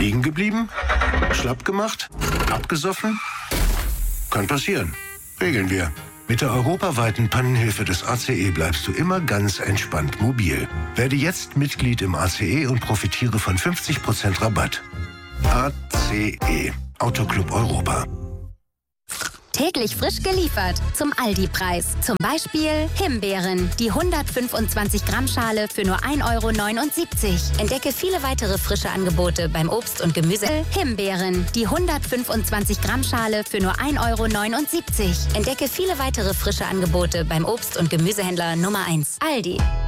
Liegen geblieben? Schlapp gemacht? Abgesoffen? Kann passieren. Regeln wir. Mit der europaweiten Pannenhilfe des ACE bleibst du immer ganz entspannt mobil. Werde jetzt Mitglied im ACE und profitiere von 50% Rabatt. ACE. Autoclub Europa. Täglich frisch geliefert zum Aldi-Preis. Zum Beispiel Himbeeren, die 125 Gramm Schale für nur 1,79 €. Entdecke viele weitere frische Angebote beim Obst und Gemüse. Himbeeren, die 125 Gramm Schale für nur 1,79 €. Entdecke viele weitere frische Angebote beim Obst- und Gemüsehändler Nummer 1. Aldi.